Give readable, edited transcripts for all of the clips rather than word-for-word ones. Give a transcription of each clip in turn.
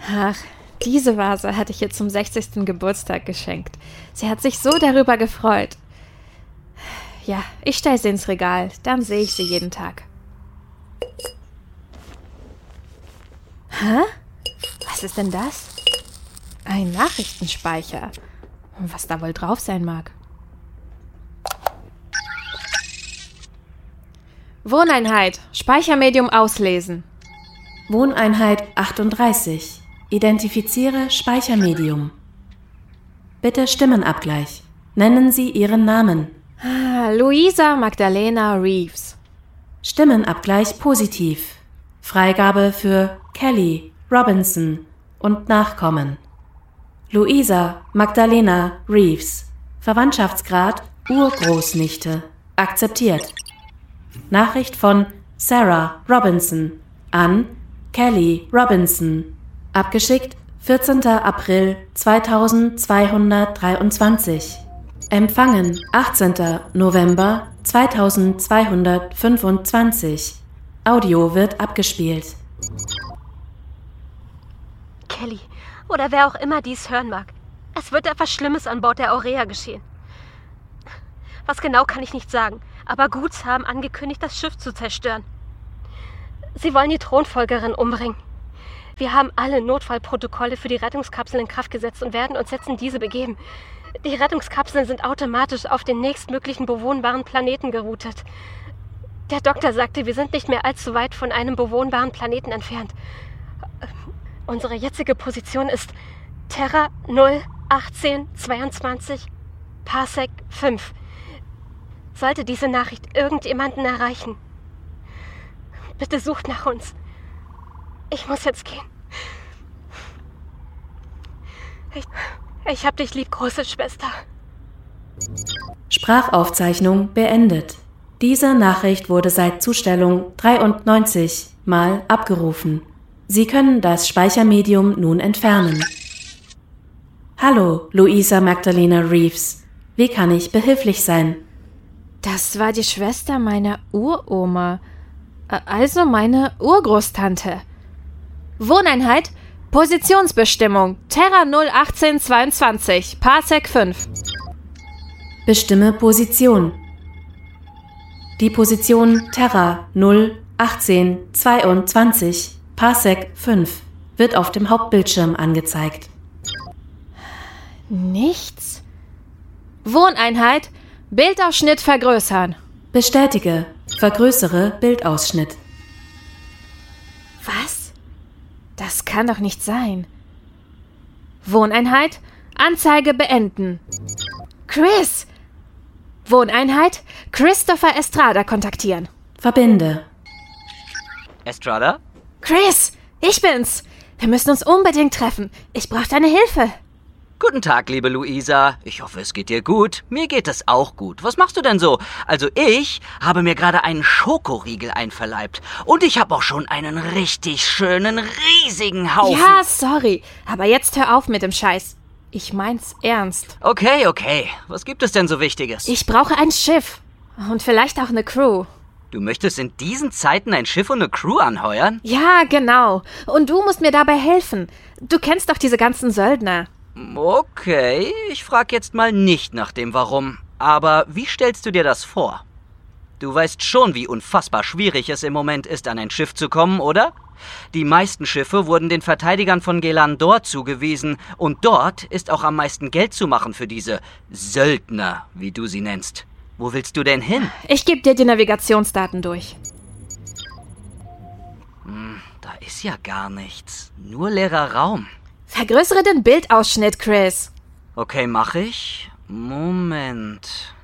Ach, diese Vase hatte ich ihr zum 60. Geburtstag geschenkt. Sie hat sich so darüber gefreut. Ja, ich stelle sie ins Regal, dann sehe ich sie jeden Tag. Hä? Was ist denn das? Ein Nachrichtenspeicher. Was da wohl drauf sein mag. Wohneinheit. Speichermedium auslesen. Wohneinheit 38. Identifiziere Speichermedium. Bitte Stimmenabgleich. Nennen Sie Ihren Namen. Luisa Magdalena Reeves. Stimmenabgleich positiv. Freigabe für Kelly, Robinson und Nachkommen. Luisa Magdalena Reeves. Verwandtschaftsgrad Urgroßnichte. Akzeptiert. Nachricht von Sarah Robinson an Kelly Robinson. Abgeschickt 14. April 2223. Empfangen 18. November 2225. Audio wird abgespielt. Kelly, oder wer auch immer dies hören mag. Es wird etwas Schlimmes an Bord der Aurea geschehen. Was genau kann ich nicht sagen, aber Goods haben angekündigt, das Schiff zu zerstören. Sie wollen die Thronfolgerin umbringen. Wir haben alle Notfallprotokolle für die Rettungskapsel in Kraft gesetzt und werden uns jetzt in diese begeben. Die Rettungskapseln sind automatisch auf den nächstmöglichen bewohnbaren Planeten geroutet. Der Doktor sagte, wir sind nicht mehr allzu weit von einem bewohnbaren Planeten entfernt. Unsere jetzige Position ist Terra 01822 Parsec 5. Sollte diese Nachricht irgendjemanden erreichen, bitte sucht nach uns. Ich muss jetzt gehen. Ich hab dich lieb, große Schwester. Sprachaufzeichnung beendet. Diese Nachricht wurde seit Zustellung 93 Mal abgerufen. Sie können das Speichermedium nun entfernen. Hallo, Luisa Magdalena Reeves. Wie kann ich behilflich sein? Das war die Schwester meiner Uroma. Also meine Urgroßtante. Wohneinheit, Positionsbestimmung, Terra 01822, Parsec 5. Bestimme Position. Die Position Terra 01822, Parsec 5 wird auf dem Hauptbildschirm angezeigt. Nichts. Wohneinheit, Bildausschnitt vergrößern. Bestätige, vergrößere Bildausschnitt. Was? Das kann doch nicht sein. Wohneinheit, Anzeige beenden. Chris! Wohneinheit, Christopher Estrada kontaktieren. Verbinde. Estrada? Chris, ich bin's. Wir müssen uns unbedingt treffen. Ich brauche deine Hilfe. Guten Tag, liebe Luisa. Ich hoffe, es geht dir gut. Mir geht es auch gut. Was machst du denn so? Also ich habe mir gerade einen Schokoriegel einverleibt. Und ich habe auch schon einen richtig schönen, riesigen Haufen. Ja, sorry. Aber jetzt hör auf mit dem Scheiß. Ich mein's ernst. Okay. Was gibt es denn so Wichtiges? Ich brauche ein Schiff. Und vielleicht auch eine Crew. Du möchtest in diesen Zeiten ein Schiff und eine Crew anheuern? Ja, genau. Und du musst mir dabei helfen. Du kennst doch diese ganzen Söldner. Okay, ich frage jetzt mal nicht nach dem Warum. Aber wie stellst du dir das vor? Du weißt schon, wie unfassbar schwierig es im Moment ist, an ein Schiff zu kommen, oder? Die meisten Schiffe wurden den Verteidigern von Gelandor zugewiesen und dort ist auch am meisten Geld zu machen für diese Söldner, wie du sie nennst. Wo willst du denn hin? Ich gebe dir die Navigationsdaten durch. Da ist ja gar nichts. Nur leerer Raum. Vergrößere den Bildausschnitt, Chris. Okay, mach ich. Moment.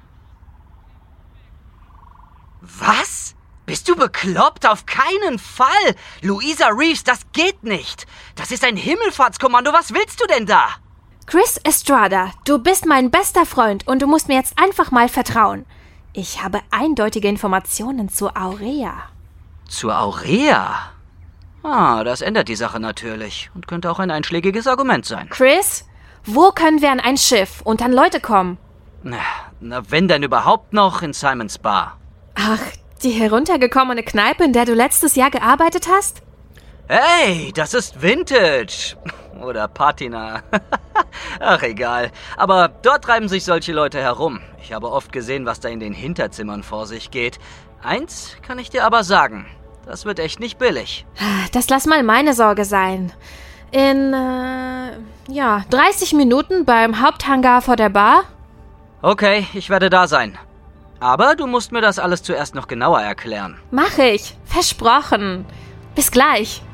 Was? Bist du bekloppt? Auf keinen Fall! Luisa Reeves, das geht nicht! Das ist ein Himmelfahrtskommando, was willst du denn da? Chris Estrada, du bist mein bester Freund und du musst mir jetzt einfach mal vertrauen. Ich habe eindeutige Informationen zur Aurea. Zur Aurea? Ah, das ändert die Sache natürlich und könnte auch ein einschlägiges Argument sein. Chris, wo können wir an ein Schiff und an Leute kommen? Na, wenn denn überhaupt noch in Simons Bar. Ach, die heruntergekommene Kneipe, in der du letztes Jahr gearbeitet hast? Hey, das ist Vintage. Oder Patina. Ach, egal. Aber dort treiben sich solche Leute herum. Ich habe oft gesehen, was da in den Hinterzimmern vor sich geht. Eins kann ich dir aber sagen. Das wird echt nicht billig. Das lass mal meine Sorge sein. In, 30 Minuten beim Haupthangar vor der Bar? Okay, ich werde da sein. Aber du musst mir das alles zuerst noch genauer erklären. Mach ich. Versprochen. Bis gleich.